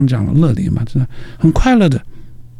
讲了乐龄嘛，真的很快乐的，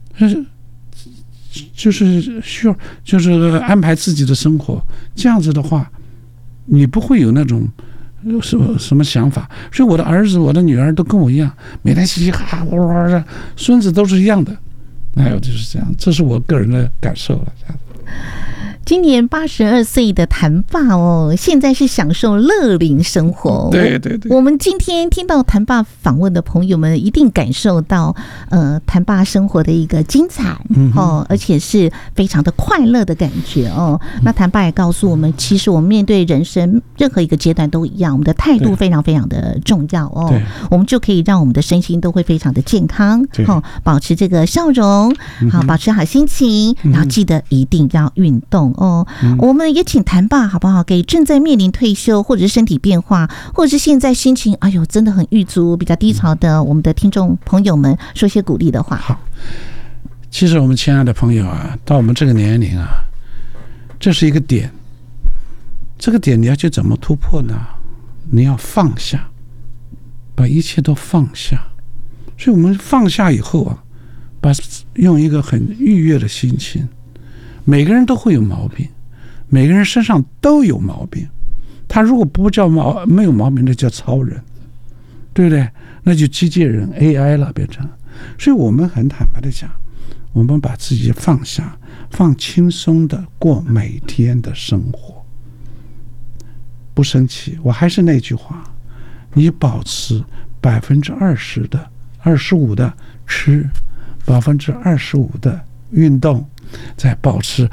就是需要就是安排自己的生活，这样子的话，你不会有那种什么想法。所以我的儿子、我的女儿都跟我一样，每天嘻嘻哈哈哇哇的，孙子都是一样的。就是这样，这是我个人的感受了。这样。 今年82岁的谭爸现在是享受乐龄生活。 对对对， 我们今天听到谭爸访问的朋友们，一定感受到谭爸生活的一个精彩而且是非常的快乐的感觉那谭爸也告诉我们，其实我们面对人生任何一个阶段都一样，我们的态度非常非常的重要我们就可以让我们的身心都会非常的健康保持这个笑容保持好心情，然后记得一定要运动我们也请谭爸好不好，给正在面临退休或者是身体变化，或者是现在心情真的很郁卒比较低潮的我们的听众朋友们说些鼓励的话。 好，其实我们亲爱的朋友到我们这个年龄这是一个点，这个点你要去怎么突破呢？你要放下，把一切都放下。所以我们放下以后用一个很愉悦的心情。每个人都会有毛病，每个人身上都有毛病。他如果不叫没有毛病，那叫超人，对不对？那就机械人 AI 了，变成。所以我们很坦白的讲，我们把自己放下，放轻松的过每天的生活，不生气。我还是那句话，你保持20%的、25%的吃，25%的运动。再保持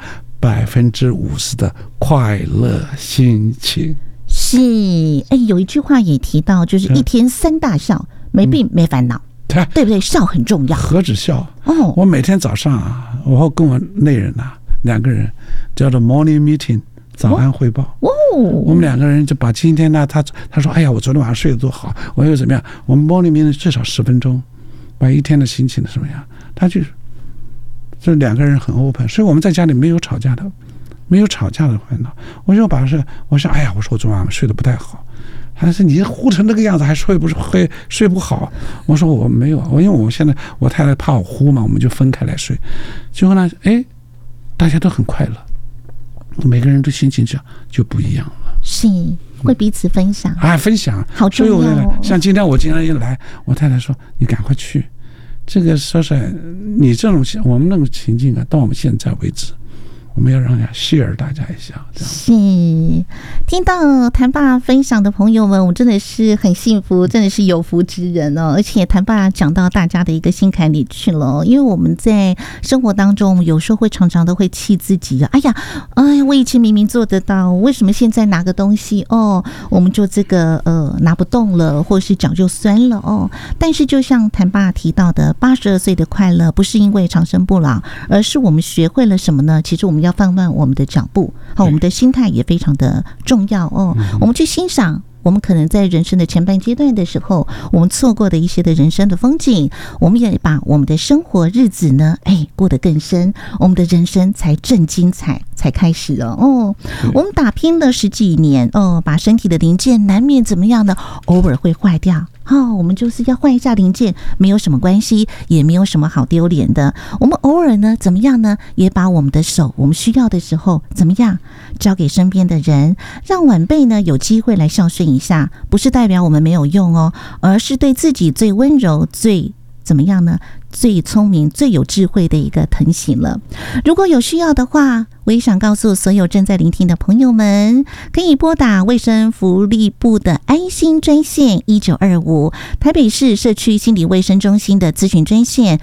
50%的快乐心情。 是，有一句话也提到，就是一天3大笑，没病没烦恼，对不对？笑很重要。 何止笑我每天早上我会跟我内人2个人叫做 morning meeting 早安汇报我们2个人就把今天呢，他说哎呀，我昨天晚上睡得多好，我又怎么样？我们 morning meeting 至少10分钟，把一天的心情什么样？他就。这2个人很 open， 所以我们在家里没有吵架的烦恼。我说哎呀，我说我昨晚睡得不太好，他说你呼成那个样子还睡不好。我说我没有，因为我现在我太太怕我呼嘛，我们就分开来睡。结果呢，大家都很快乐，每个人的心情就不一样了。 是会彼此分享分享好重要像今天我今天一来，我太太说你赶快去。这个说实在，你我们那种情境到我们现在为止，我们要让share大家一下。 是，听到谭爸分享的朋友们，我真的是很幸福，真的是有福之人而且谭爸讲到大家的一个心坎里去了因为我们在生活当中，有时候会常常都会气自己哎呀，我以前明明做得到，为什么现在拿个东西我们就这个拿不动了，或是脚就酸了但是就像谭爸提到的，82岁的快乐不是因为长生不老，而是我们学会了什么呢？其实我们要放慢我们的脚步我们的心态也非常的重要我们去欣赏我们可能在人生的前半阶段的时候，我们错过的一些的人生的风景，我们也把我们的生活日子呢过得更深，我们的人生才正精彩才开始我们打拼了10几年把身体的零件难免怎么样呢？偶尔会坏掉我们就是要换一下零件，没有什么关系，也没有什么好丢脸的。我们偶尔呢怎么样呢？也把我们的手，我们需要的时候怎么样交给身边的人，让晚辈呢有机会来孝顺一下，不是代表我们没有用而是对自己最温柔、最怎么样呢？最聪明、最有智慧的一个疼惜了。如果有需要的话，我也想告诉所有正在聆听的朋友们，可以拨打卫生福利部的安心专线1925，台北市社区心理卫生中心的咨询专线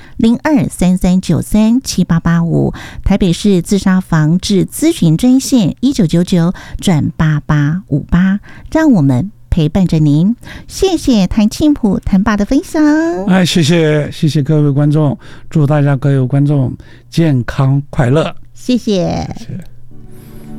0233937885，台北市自杀防治咨询专线1999-8858，让我们陪伴着您。谢谢谭庆普谭爸的分享。 谢谢各位观众，祝大家各位观众健康快乐。 谢谢。 谢谢。